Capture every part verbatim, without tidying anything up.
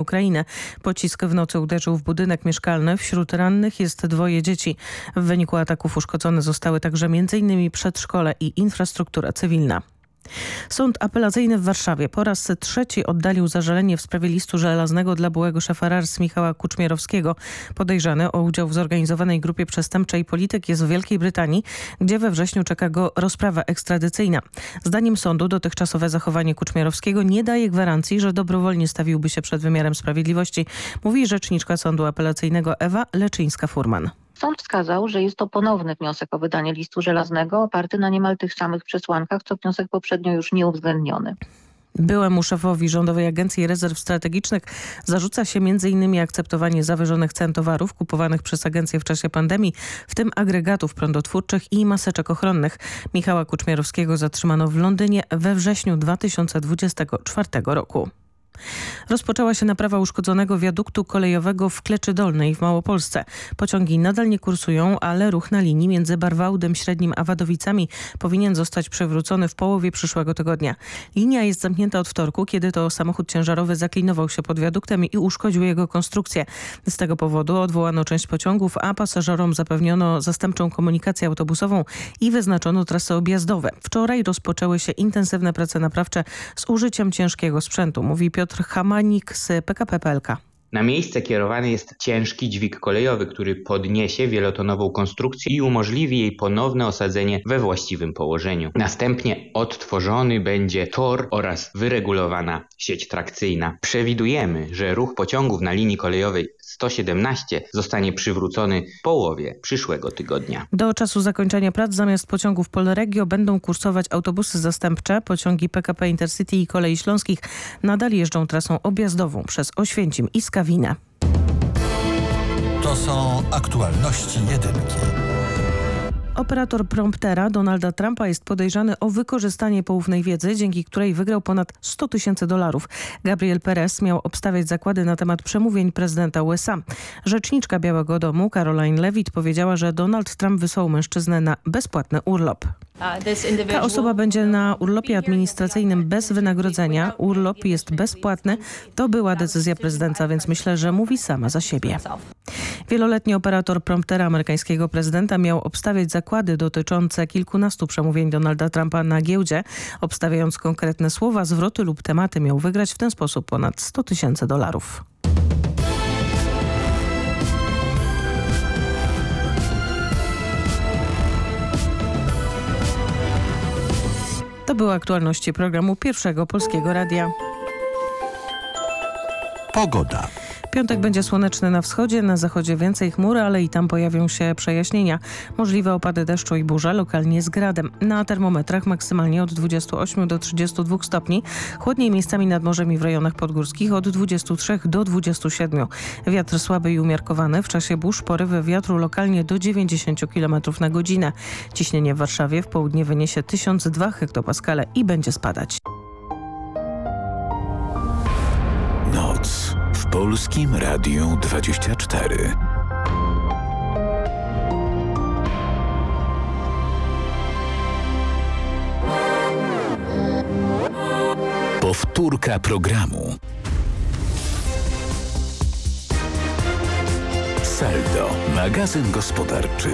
Ukrainę. Pocisk w nocy uderzył w budynek mieszkalny. Wśród rannych jest dwoje dzieci. W wyniku ataków uszkodzone zostały także między innymi przedszkole i infrastruktura cywilna. Sąd apelacyjny w Warszawie po raz trzeci oddalił zażalenie w sprawie listu żelaznego dla byłego szefa R A R S Michała Kuczmierowskiego. Podejrzany o udział w zorganizowanej grupie przestępczej polityk jest w Wielkiej Brytanii, gdzie we wrześniu czeka go rozprawa ekstradycyjna. Zdaniem sądu dotychczasowe zachowanie Kuczmierowskiego nie daje gwarancji, że dobrowolnie stawiłby się przed wymiarem sprawiedliwości, mówi rzeczniczka sądu apelacyjnego Ewa Leczyńska-Furman. Sąd wskazał, że jest to ponowny wniosek o wydanie listu żelaznego oparty na niemal tych samych przesłankach, co wniosek poprzednio już nieuwzględniony. Byłemu szefowi Rządowej Agencji Rezerw Strategicznych zarzuca się między innymi akceptowanie zawyżonych cen towarów kupowanych przez agencję w czasie pandemii, w tym agregatów prądotwórczych i maseczek ochronnych. Michała Kuczmierowskiego zatrzymano w Londynie we wrześniu dwa tysiące dwudziestego czwartego roku. Rozpoczęła się naprawa uszkodzonego wiaduktu kolejowego w Kleczy Dolnej w Małopolsce. Pociągi nadal nie kursują, ale ruch na linii między Barwałdem Średnim a Wadowicami powinien zostać przywrócony w połowie przyszłego tygodnia. Linia jest zamknięta od wtorku, kiedy to samochód ciężarowy zaklinował się pod wiaduktem i uszkodził jego konstrukcję. Z tego powodu odwołano część pociągów, a pasażerom zapewniono zastępczą komunikację autobusową i wyznaczono trasy objazdowe. Wczoraj rozpoczęły się intensywne prace naprawcze z użyciem ciężkiego sprzętu, mówi Piotr Hamanik z P K P P L K. Na miejsce kierowany jest ciężki dźwig kolejowy, który podniesie wielotonową konstrukcję i umożliwi jej ponowne osadzenie we właściwym położeniu. Następnie odtworzony będzie tor oraz wyregulowana sieć trakcyjna. Przewidujemy, że ruch pociągów na linii kolejowej sto siedemnaście zostanie przywrócony w połowie przyszłego tygodnia. Do czasu zakończenia prac zamiast pociągów Polregio będą kursować autobusy zastępcze. Pociągi P K P Intercity i Kolei Śląskich nadal jeżdżą trasą objazdową przez Oświęcim i Skawinę. To są aktualności jedynki. Operator promptera Donalda Trumpa jest podejrzany o wykorzystanie poufnej wiedzy, dzięki której wygrał ponad sto tysięcy dolarów. Gabriel Perez miał obstawiać zakłady na temat przemówień prezydenta U S A. Rzeczniczka Białego Domu Caroline Levitt powiedziała, że Donald Trump wysłał mężczyznę na bezpłatny urlop. Ta osoba będzie na urlopie administracyjnym bez wynagrodzenia. Urlop jest bezpłatny. To była decyzja prezydenta, więc myślę, że mówi sama za siebie. Wieloletni operator promptera amerykańskiego prezydenta miał obstawiać zakłady dotyczące kilkunastu przemówień Donalda Trumpa na giełdzie. Obstawiając konkretne słowa, zwroty lub tematy, miał wygrać w ten sposób ponad sto tysięcy dolarów. To były aktualności programu Pierwszego Polskiego Radia. Pogoda. Piątek będzie słoneczny na wschodzie, na zachodzie więcej chmur, ale i tam pojawią się przejaśnienia. Możliwe opady deszczu i burza, lokalnie z gradem. Na termometrach maksymalnie od dwudziestu ośmiu do trzydziestu dwóch stopni. Chłodniej miejscami nad morzem i w rejonach podgórskich od dwudziestu trzech do dwudziestu siedmiu. Wiatr słaby i umiarkowany. W czasie burz porywy wiatru lokalnie do dziewięćdziesięciu kilometrów na godzinę. Ciśnienie w Warszawie w południe wyniesie tysiąc dwa hektopaskale i będzie spadać. Noc w Polskim Radiu dwadzieścia cztery. Powtórka programu. Saldo, magazyn gospodarczy.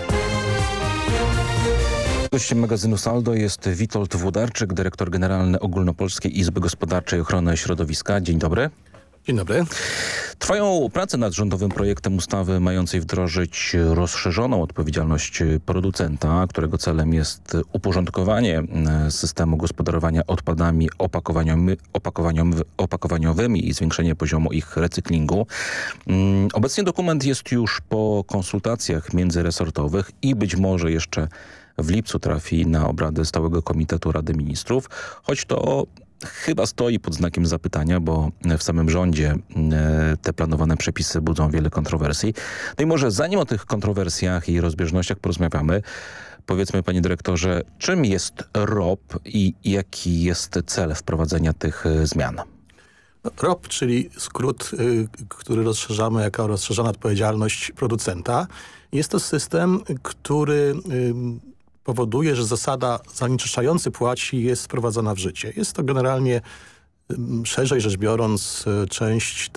Gościem magazynu Saldo jest Witold Włodarczyk, dyrektor generalny Ogólnopolskiej Izby Gospodarczej Ochrony Środowiska. Dzień dobry. Dzień dobry. Trwają prace nad rządowym projektem ustawy mającej wdrożyć rozszerzoną odpowiedzialność producenta, którego celem jest uporządkowanie systemu gospodarowania odpadami opakowaniami, opakowaniowy, opakowaniowymi i zwiększenie poziomu ich recyklingu. Obecnie dokument jest już po konsultacjach międzyresortowych i być może jeszcze w lipcu trafi na obrady Stałego Komitetu Rady Ministrów, choć to chyba stoi pod znakiem zapytania, bo w samym rządzie te planowane przepisy budzą wiele kontrowersji. No i może zanim o tych kontrowersjach i rozbieżnościach porozmawiamy, powiedzmy, panie dyrektorze, czym jest R O P i jaki jest cel wprowadzenia tych zmian? R O P, czyli skrót, y, który rozszerzamy jako rozszerzona odpowiedzialność producenta. Jest to system, który y, powoduje, że zasada zanieczyszczający płaci jest wprowadzona w życie. Jest to generalnie, szerzej rzecz biorąc, część